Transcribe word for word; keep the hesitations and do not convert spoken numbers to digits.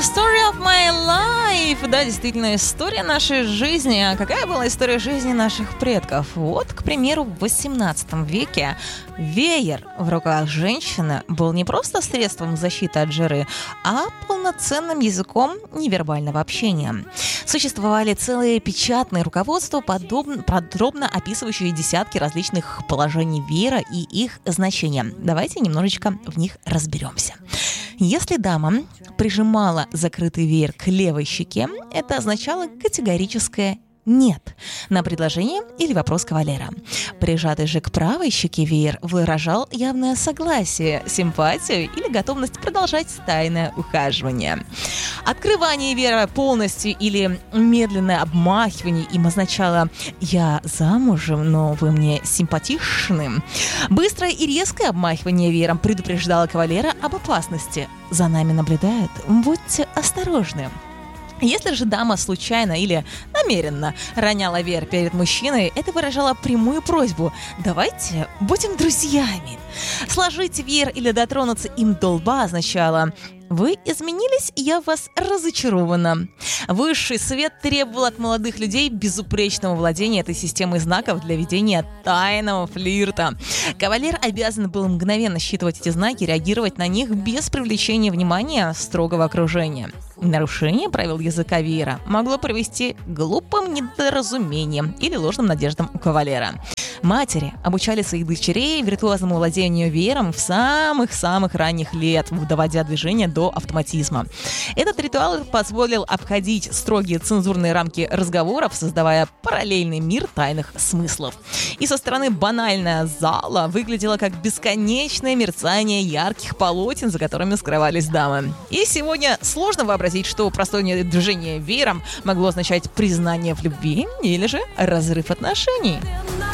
Story of my life. Да, действительно, история нашей жизни. А какая была история жизни наших предков? Вот, к примеру, в восемнадцатом веке веер в руках женщины был не просто средством защиты от жары, а полноценным языком невербального общения. Существовали целые печатные руководства, подобно, подробно описывающие десятки различных положений веера и их значения. Давайте немножечко в них разберемся. Если дама прижимала закрытый веер к левой щеке, это означало категорическое «нет» на предложение или вопрос кавалера. Прижатый же к правой щеке веер выражал явное согласие, симпатию или готовность продолжать тайное ухаживание. Открывание веера полностью или медленное обмахивание им означало «я замужем, но вы мне симпатичны». Быстрое и резкое обмахивание веером предупреждало кавалера об опасности. «За нами наблюдают, будьте осторожны». Если же дама случайно или намеренно роняла веер перед мужчиной, это выражало прямую просьбу «давайте будем друзьями». Сложить веер или дотронуться им до лба означало «вы изменились, я в вас разочарована». Высший свет требовал от молодых людей безупречного владения этой системой знаков для ведения тайного флирта. Кавалер обязан был мгновенно считывать эти знаки и реагировать на них без привлечения внимания строгого окружения. Нарушение правил языка веера могло привести к глупым недоразумениям или ложным надеждам у кавалера. Матери обучали своих дочерей виртуозному владению веером в самых-самых ранних лет, доводя движение до автоматизма. Этот ритуал позволил обходить строгие цензурные рамки разговоров, создавая параллельный мир тайных смыслов. И со стороны банальная зала выглядела как бесконечное мерцание ярких полотен, за которыми скрывались дамы. И сегодня сложно вообразить, что простое движение веером могло означать признание в любви или же разрыв отношений.